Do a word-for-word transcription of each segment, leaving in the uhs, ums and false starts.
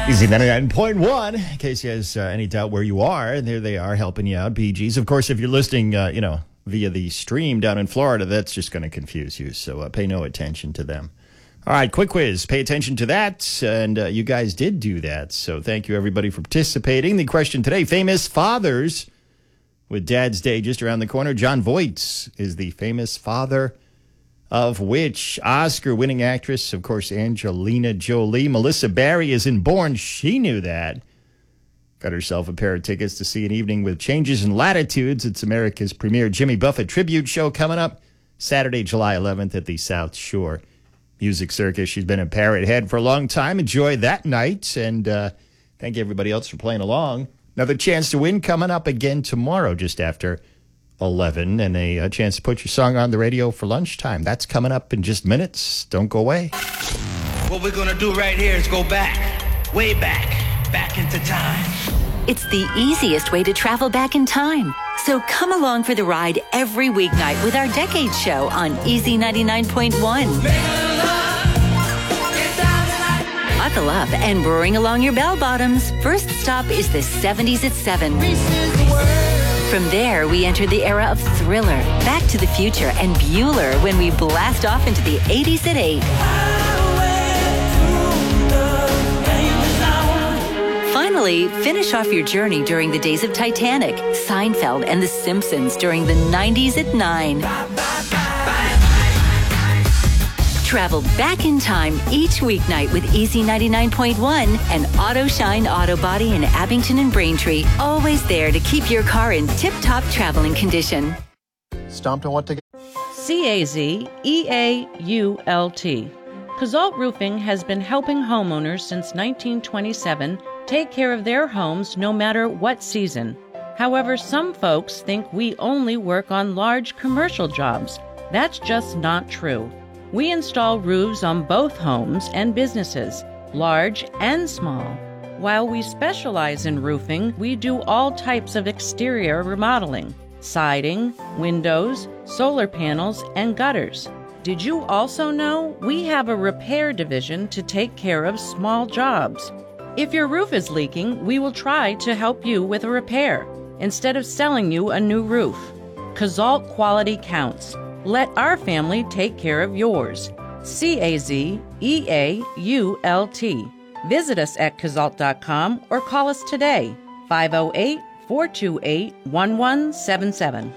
Easy ninety-nine point one, in case you has uh, any doubt where you are. There they are, helping you out, B Gs. Of course, if you're listening, uh, you know, via the stream down in Florida, that's just going to confuse you, so uh, pay no attention to them. All right, quick quiz. Pay attention to that, and uh, you guys did do that, so thank you, everybody, for participating. The question today, famous fathers, with Dad's Day just around the corner. Jon Voight is the famous father of which Oscar-winning actress? Of course, Angelina Jolie. Melissa Barry is in Born. She knew that. Got herself a pair of tickets to see An Evening with Changes in Latitudes. It's America's premier Jimmy Buffett tribute show coming up Saturday, July eleventh at the South Shore Music Circus. She's been a Parrot Head for a long time. Enjoy that night, and uh, thank everybody else for playing along. Another chance to win coming up again tomorrow just after eleven, and a, a chance to put your song on the radio for lunchtime. That's coming up in just minutes. Don't go away. What we're going to do right here is go back, way back, back into time. It's the easiest way to travel back in time. So come along for the ride every weeknight with our Decade Show on Easy ninety-nine point one. Buckle up and roaring along your bell bottoms. First stop is the seventies at seven. From there, we enter the era of Thriller, Back to the Future, and Bueller when we blast off into the eighties at eight. Finally, finish off your journey during the days of Titanic, Seinfeld, and The Simpsons during the nineties at nine. Travel back in time each weeknight with Easy ninety-nine point one and Auto Shine Auto Body in Abington and Braintree. Always there to keep your car in tip-top traveling condition. Stomped on what to get? C A Z E A U L T. Cazalt Roofing has been helping homeowners since nineteen twenty-seven take care of their homes no matter what season. However, some folks think we only work on large commercial jobs. That's just not true. We install roofs on both homes and businesses, large and small. While we specialize in roofing, we do all types of exterior remodeling, siding, windows, solar panels, and gutters. Did you also know we have a repair division to take care of small jobs? If your roof is leaking, we will try to help you with a repair instead of selling you a new roof. Cazalt quality counts. Let our family take care of yours. C A Z E A U L T. Visit us at cazalt dot com or call us today, five oh eight, four two eight, one one seven seven.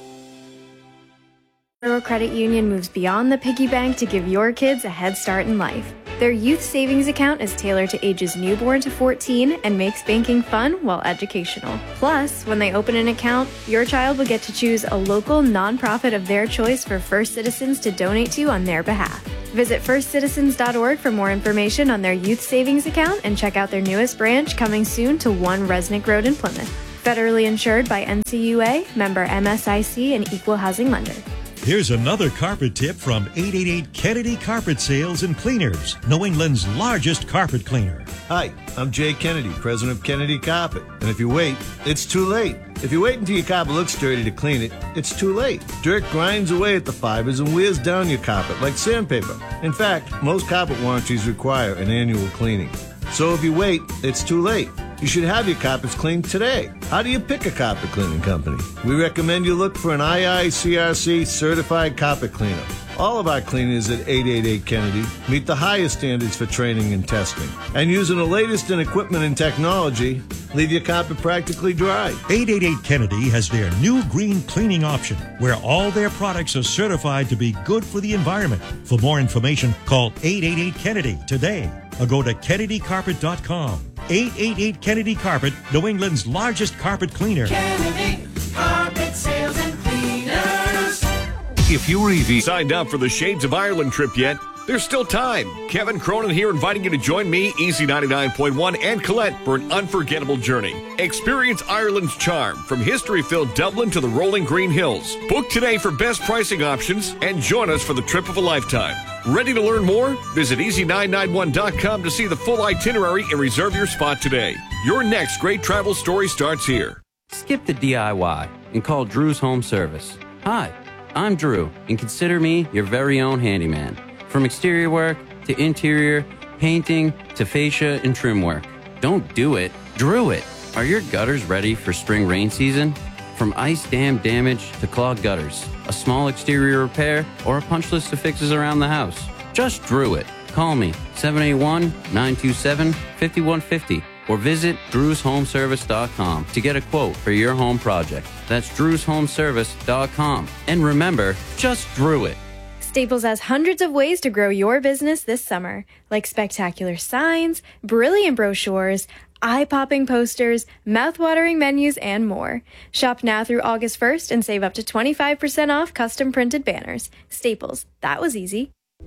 Federal Credit Union moves beyond the piggy bank to give your kids a head start in life. Their youth savings account is tailored to ages newborn to fourteen and makes banking fun while educational. Plus, when they open an account, your child will get to choose a local nonprofit of their choice for First Citizens to donate to on their behalf. Visit first citizens dot org for more information on their youth savings account and check out their newest branch coming soon to one Resnick Road in Plymouth. Federally insured by N C U A, member M S I C, and equal housing lender. Here's another carpet tip from eight eight eight Kennedy Carpet Sales and Cleaners, New England's largest carpet cleaner. Hi, I'm Jay Kennedy, president of Kennedy Carpet. And if you wait, it's too late. If you wait until your carpet looks dirty to clean it, it's too late. Dirt grinds away at the fibers and wears down your carpet like sandpaper. In fact, most carpet warranties require an annual cleaning. So if you wait, it's too late. You should have your carpets cleaned today. How do you pick a carpet cleaning company? We recommend you look for an I I C R C certified carpet cleaner. All of our cleaners at eight eight eight Kennedy meet the highest standards for training and testing. And using the latest in equipment and technology, leave your carpet practically dry. eight eight eight Kennedy has their new green cleaning option, where all their products are certified to be good for the environment. For more information, call eight eight eight Kennedy today or go to kennedy carpet dot com. eight eight eight Kennedy Carpet, New England's largest carpet cleaner. Kennedy Carpet Sales and Cleaners. If you E V signed up for the Shades of Ireland trip yet, there's still time. Kevin Cronin here inviting you to join me, Easy ninety-nine point one, and Colette for an unforgettable journey. Experience Ireland's charm from history-filled Dublin to the rolling Green Hills. Book today for best pricing options and join us for the trip of a lifetime. Ready to learn more? Visit easy nine nine one dot com to see the full itinerary and reserve your spot today. Your next great travel story starts here. Skip the D I Y and call Drew's Home Service. Hi, I'm Drew, and consider me your very own handyman. From exterior work to interior, painting to fascia and trim work, Don't do it, drew it. Are your gutters ready for spring rain season? From ice dam damage to clogged gutters, a small exterior repair, or a punch list of fixes around the house, just drew it. Call me, seven eight one, nine two seven, five one five zero, or visit drews home service dot com to get a quote for your home project. That's drews home service dot com. And remember, just drew it. Staples has hundreds of ways to grow your business this summer, like spectacular signs, brilliant brochures, eye-popping posters, mouth-watering menus, and more. Shop now through August first and save up to twenty-five percent off custom printed banners. Staples, that was easy.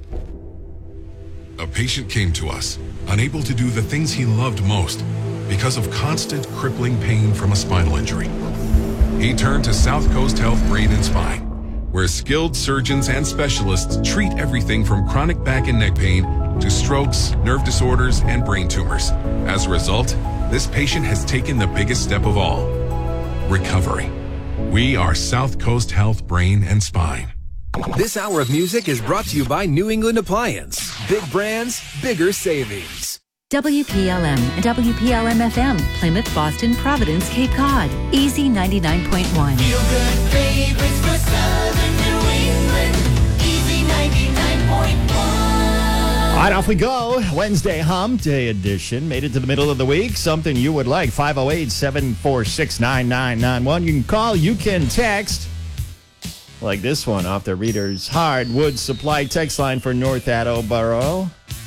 A patient came to us, unable to do the things he loved most because of constant crippling pain from a spinal injury. He turned to South Coast Health Brain and Spine, where skilled surgeons and specialists treat everything from chronic back and neck pain to strokes, nerve disorders, and brain tumors. As a result, this patient has taken the biggest step of all, recovery. We are South Coast Health Brain and Spine. This hour of music is brought to you by New England Appliance. Big brands, bigger savings. W P L M and W P L M F M, Plymouth, Boston, Providence, Cape Cod. Easy ninety-nine point one. Feel good favorites for Southern New England. Easy ninety-nine point one. All right, off we go. Wednesday Hump Day edition. Made it to the middle of the week. Something you would like. five oh eight, seven four six, nine nine nine one. You can call, you can text. Like this one off the Reader's Hardwood Supply text line for North Attleboro.